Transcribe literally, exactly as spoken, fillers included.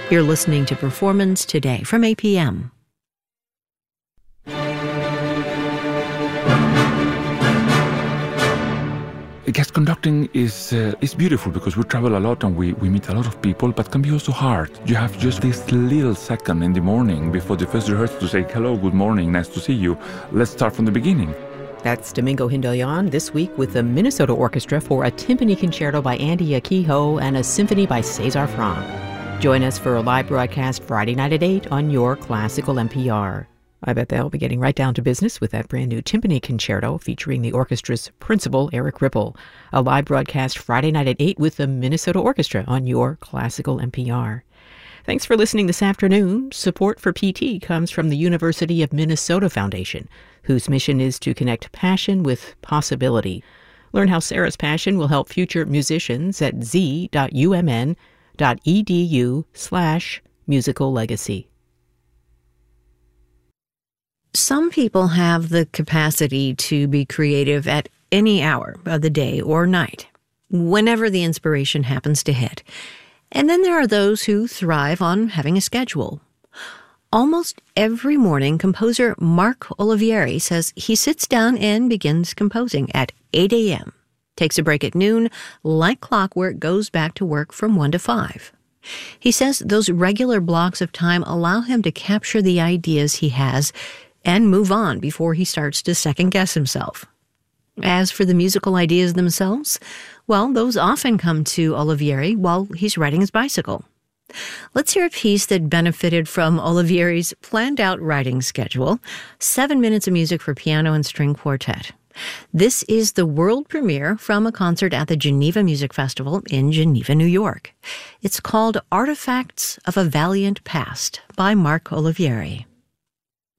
You're listening to Performance Today from A P M. Guest conducting is uh, is beautiful because we travel a lot and we, we meet a lot of people, but can be also hard. You have just this little second in the morning before the first rehearsal to say, hello, good morning, nice to see you. Let's start from the beginning. That's Domingo Hindoyan this week with the Minnesota Orchestra for a timpani concerto by Andy Akiho and a symphony by César Franck. Join us for a live broadcast Friday night at eight on your classical N P R. I bet they'll be getting right down to business with that brand new timpani concerto featuring the orchestra's principal, Eric Ripple. A live broadcast Friday night at eight with the Minnesota Orchestra on your classical N P R. Thanks for listening this afternoon. Support for P T comes from the University of Minnesota Foundation, whose mission is to connect passion with possibility. Learn how Sarah's passion will help future musicians at z.umn.edu slash musical legacy. Some people have the capacity to be creative at any hour of the day or night, whenever the inspiration happens to hit. And then there are those who thrive on having a schedule. Almost every morning, composer Mark Olivieri says he sits down and begins composing at eight a.m., takes a break at noon, like clockwork goes back to work from one to five. He says those regular blocks of time allow him to capture the ideas he has and move on before he starts to second-guess himself. As for the musical ideas themselves, well, those often come to Olivieri while he's riding his bicycle. Let's hear a piece that benefited from Olivieri's planned-out writing schedule, seven minutes of music for piano and string quartet. This is the world premiere from a concert at the Geneva Music Festival in Geneva, New York. It's called Artifacts of a Valiant Past by Mark Olivieri.